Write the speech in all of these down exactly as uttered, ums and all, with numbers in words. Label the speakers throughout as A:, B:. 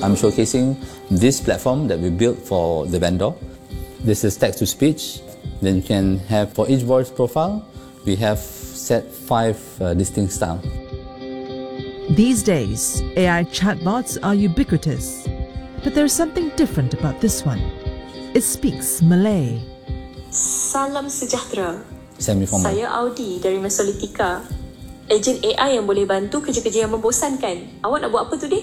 A: I'm showcasing this platform that we built for the vendor. This is text-to-speech. Then you can have, for each voice profile, we have set five uh, distinct styles.
B: These days, A I chatbots are ubiquitous. But there's something different about this one. It speaks Malay.
C: Salam sejahtera.
A: Semi-formal.
C: Saya Audi dari Mesolitica. Ejen A I yang boleh bantu kerja-kerja yang membosankan. Awak nak buat apa tu, Dek?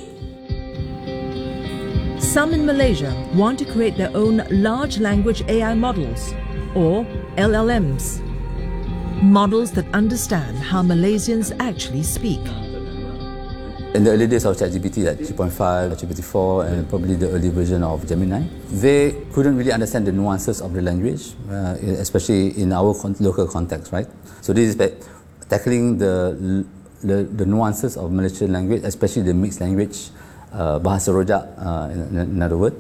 B: Some in Malaysia want to create their own large language A I models, or L L Ms. Models that understand how Malaysians actually speak.
A: In the early days of ChatGPT, like three point five, G P T four, and probably the early version of Gemini, they couldn't really understand the nuances of the language, uh, especially in our con local context, right? So this is tackling the, the the nuances of Malaysian language, especially the mixed language, uh, Bahasa Rojak, uh, in, in other words.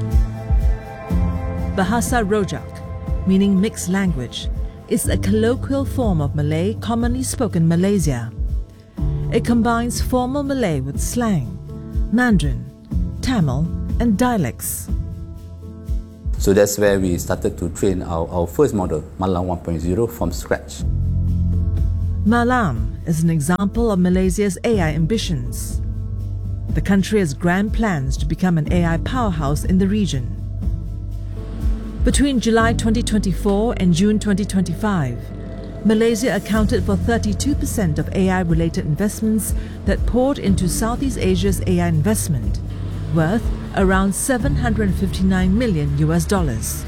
B: Bahasa Rojak, meaning mixed language, is a colloquial form of Malay commonly spoken in Malaysia. It combines formal Malay with slang, Mandarin, Tamil, and dialects.
A: So that's where we started to train our, our first model, Malam one point oh, from scratch.
B: Malam is an example of Malaysia's A I ambitions. The country has grand plans to become an A I powerhouse in the region. Between July twenty twenty-four and June twenty twenty-five, Malaysia accounted for thirty-two percent of A I-related investments that poured into Southeast Asia's A I investment, worth around seven hundred fifty-nine million U S dollars.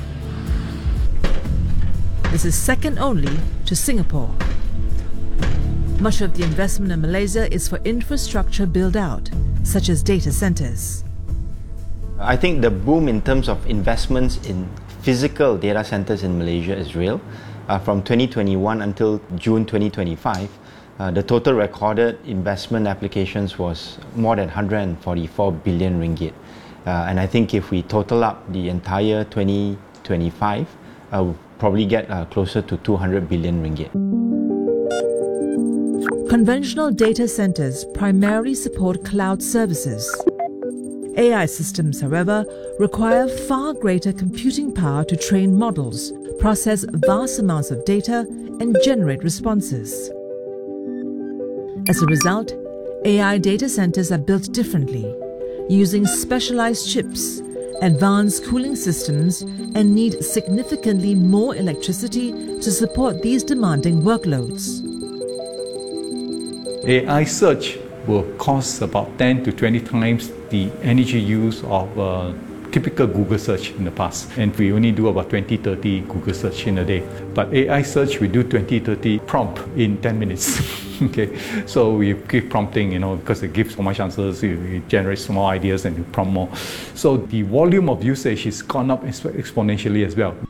B: This is second only to Singapore. Much of the investment in Malaysia is for infrastructure build-out, such as data centers.
D: I think the boom in terms of investments in physical data centers in Malaysia is real. Uh, from twenty twenty-one until June twenty twenty-five, uh, the total recorded investment applications was more than one hundred forty-four billion ringgit. Uh, and I think if we total up the entire twenty twenty-five, uh, we'll probably get uh, closer to two hundred billion ringgit.
B: Conventional data centers primarily support cloud services. A I systems, however, require far greater computing power to train models, process vast amounts of data, and generate responses. As a result, A I data centers are built differently, using specialized chips, advanced cooling systems, and need significantly more electricity to support these demanding workloads.
E: A I search will cost about ten to twenty times the energy use of uh, typical Google search in the past. And we only do about twenty, thirty Google search in a day. But A I search, we do twenty, thirty prompt in ten minutes. Okay, so we keep prompting, you know, because it gives so much answers, it generates more ideas and you prompt more. So the volume of usage has gone up exponentially as well.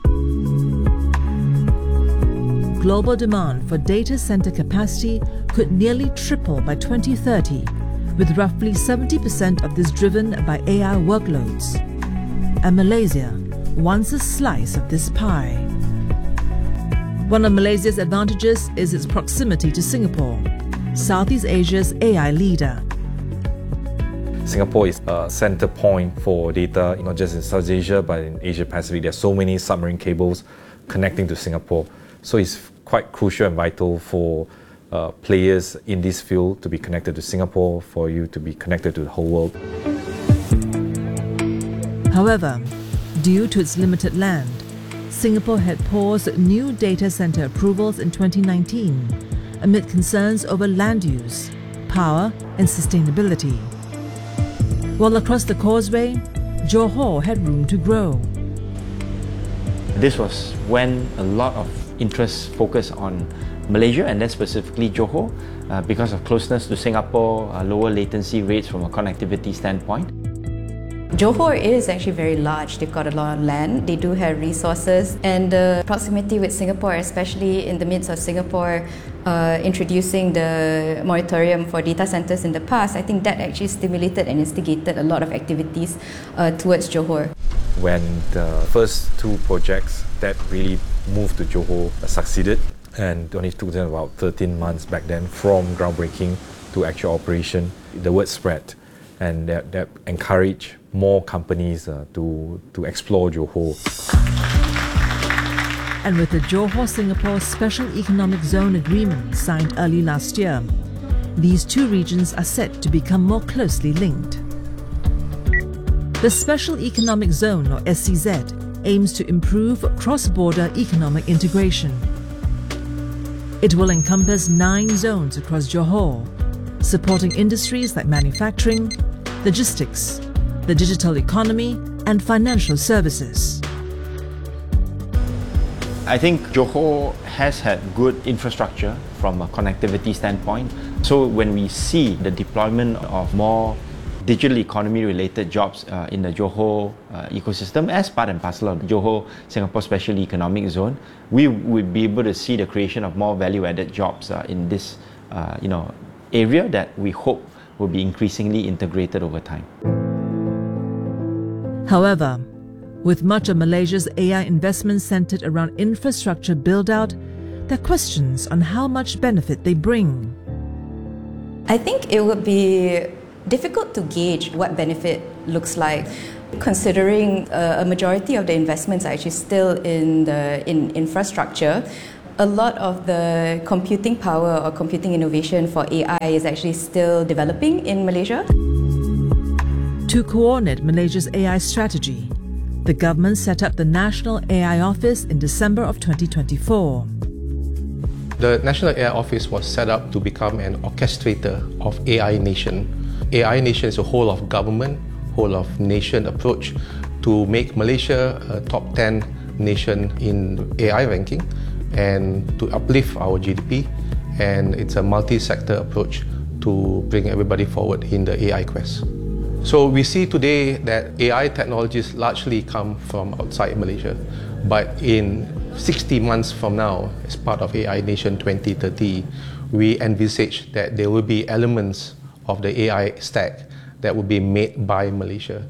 B: Global demand for data center capacity could nearly triple by twenty thirty, with roughly seventy percent of this driven by A I workloads. And Malaysia wants a slice of this pie. One of Malaysia's advantages is its proximity to Singapore, Southeast Asia's A I leader.
F: Singapore is a center point for data, not just in South Asia, but in Asia Pacific. There are so many submarine cables connecting to Singapore. So it's quite crucial and vital for uh, players in this field to be connected to Singapore, for you to be connected to the whole world.
B: However, due to its limited land, Singapore had paused new data center approvals in twenty nineteen amid concerns over land use, power, and sustainability. While across the causeway, Johor had room to grow.
D: This was when a lot of interest focused on Malaysia and then specifically Johor uh, because of closeness to Singapore, uh, lower latency rates from a connectivity standpoint.
G: Johor is actually very large. They've got a lot of land, they do have resources, and the proximity with Singapore, especially in the midst of Singapore uh, introducing the moratorium for data centers in the past, I think that actually stimulated and instigated a lot of activities uh, towards Johor.
F: When the first two projects that really moved to Johor succeeded, and it only took them about thirteen months back then from groundbreaking to actual operation, the word spread. and that, that encourage more companies uh, to, to explore Johor.
B: And with the Johor-Singapore Special Economic Zone Agreement signed early last year, these two regions are set to become more closely linked. The Special Economic Zone, or S E Z, aims to improve cross-border economic integration. It will encompass nine zones across Johor, supporting industries like manufacturing, logistics, the digital economy, and financial services.
D: I think Johor has had good infrastructure from a connectivity standpoint. So when we see the deployment of more digital economy related jobs uh, in the Johor uh, ecosystem as part and parcel of the Johor Singapore Special Economic Zone, we would be able to see the creation of more value added jobs uh, in this uh, you know, area that we hope will be increasingly integrated over time.
B: However, with much of Malaysia's A I investments centered around infrastructure build-out, there are questions on how much benefit they bring.
G: I think it would be difficult to gauge what benefit looks like, considering uh, a majority of the investments are actually still in the in infrastructure. A lot of the computing power or computing innovation for A I is actually still developing in Malaysia.
B: To coordinate Malaysia's A I strategy, the government set up the National A I Office in December of twenty twenty-four.
H: The National A I Office was set up to become an orchestrator of A I Nation. A I Nation is a whole of government, whole of nation approach to make Malaysia a top ten nation in A I ranking and to uplift our G D P, and it's a multi-sector approach to bring everybody forward in the A I quest. So we see today that A I technologies largely come from outside Malaysia, but in sixty months from now, as part of A I Nation twenty thirty, we envisage that there will be elements of the A I stack that will be made by Malaysia.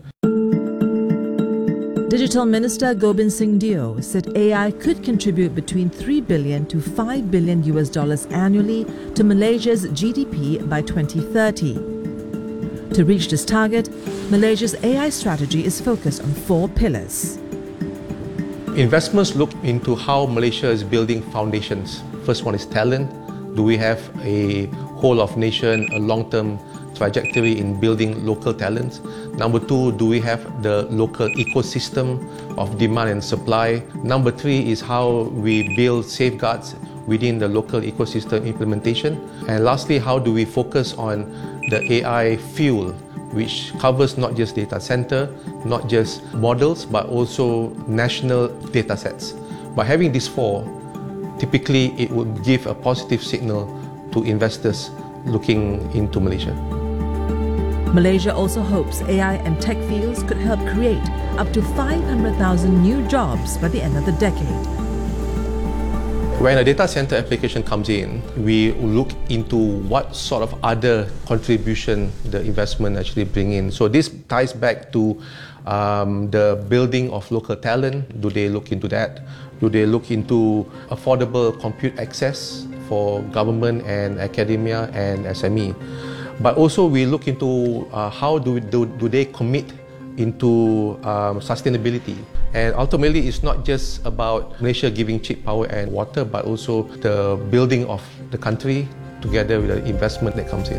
B: Digital Minister Gobind Singh Dio said A I could contribute between three billion to five billion U S dollars annually to Malaysia's G D P by twenty thirty. To reach this target, Malaysia's A I strategy is focused on four pillars.
H: Investments look into how Malaysia is building foundations. First one is talent. Do we have a whole of nation, a long-term trajectory in building local talents? Number two, do we have the local ecosystem of demand and supply? Number three is how we build safeguards within the local ecosystem implementation. And lastly, how do we focus on the A I fuel, which covers not just data center, not just models, but also national data sets. By having these four, typically it would give a positive signal to investors looking into Malaysia.
B: Malaysia also hopes A I and tech fields could help create up to five hundred thousand new jobs by the end of the decade.
H: When a data center application comes in, we look into what sort of other contribution the investment actually bring in. So this ties back to um, the building of local talent. Do they look into that? Do they look into affordable compute access for government and academia and S M E? But also we look into uh, how do, we, do, do they commit into um, sustainability. And ultimately, it's not just about Malaysia giving cheap power and water, but also the building of the country together with the investment that comes in.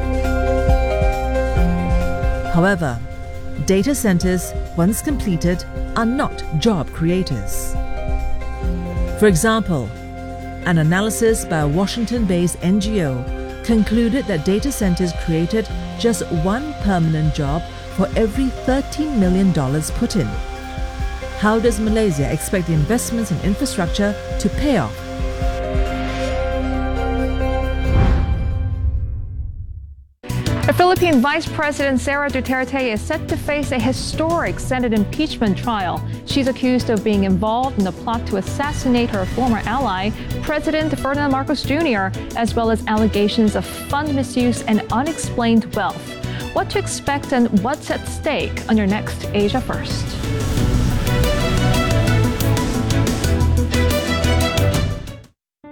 B: However, data centers, once completed, are not job creators. For example, an analysis by a Washington-based N G O concluded that data centers created just one permanent job for every thirteen million dollars put in. How does Malaysia expect the investments in infrastructure to pay off?
I: The Philippine Vice President Sara Duterte is set to face a historic Senate impeachment trial. She's accused of being involved in the plot to assassinate her former ally, President Ferdinand Marcos Junior, as well as allegations of fund misuse and unexplained wealth. What to expect and what's at stake on your next Asia First.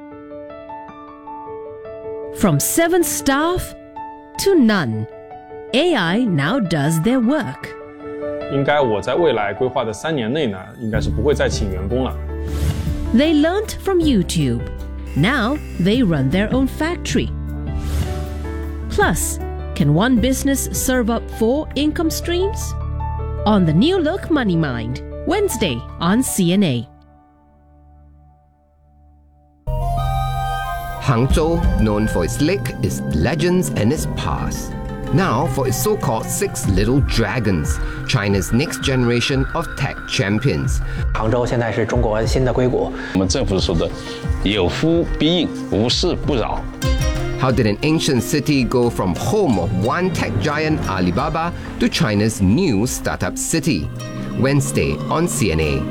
J: From seven staff to none,
B: A I now does their work.
J: 应该我在未来规划的三年内呢，应该是不会再请员工了。
B: They learnt from YouTube. Now they run their own factory. Plus, can one business serve up four income streams? On the New Look Money Mind, Wednesday on C N A.
K: Hangzhou, known for its lake, its legends and its past. Now for its so-called Six Little Dragons, China's next generation of tech champions.
L: 杭州现在是中国新的硅谷。
M: 我们政府说的有夫必应，无事不扰。
K: How did an ancient city go from home of one tech giant Alibaba to China's new startup city? Wednesday on C N A.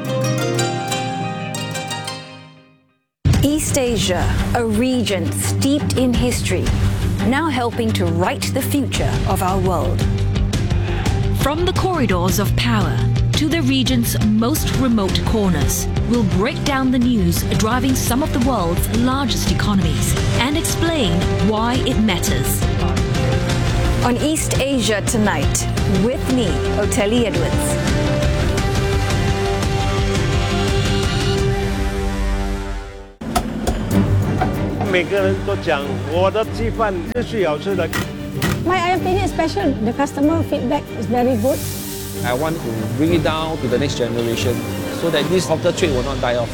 N: East Asia, a region steeped in history, now helping to write the future of our world.
O: From the corridors of power to the region's most remote corners, we'll break down the news driving some of the world's largest economies and explain why it matters.
N: On East Asia Tonight, with me, Oteli Edwards.
P: 每个人都讲我的鸡饭是最好吃的。
Q: My opinion is special. The customer feedback is very good.
R: I want to bring it down to the next generation so that this hawker trade will not die off.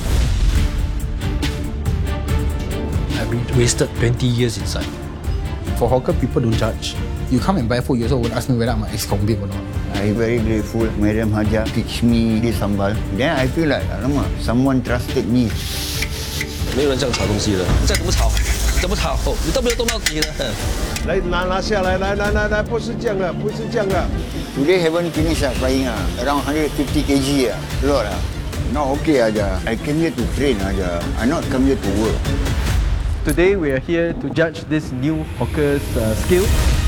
S: I've been wasted twenty years inside. For hawker, people don't judge. You come and buy food, you also won't ask me whether I'm ex-convict or not.
T: I'm very grateful. Madam Haja teach me this sambal. Then I feel like, alamak, someone trusted me.
R: 没有人这样炒东西的，再怎么炒，怎么炒，你都没有动到底的。
P: 来拿拿下来，来来来来，不是这样的，不是这样的。
T: Today haven't finished uh, frying uh, around one hundred fifty kilograms uh, a lot uh. Not okay aja. I came here to train aja. I not come here to work.
U: Today we are here to judge this new hawker's uh, skill.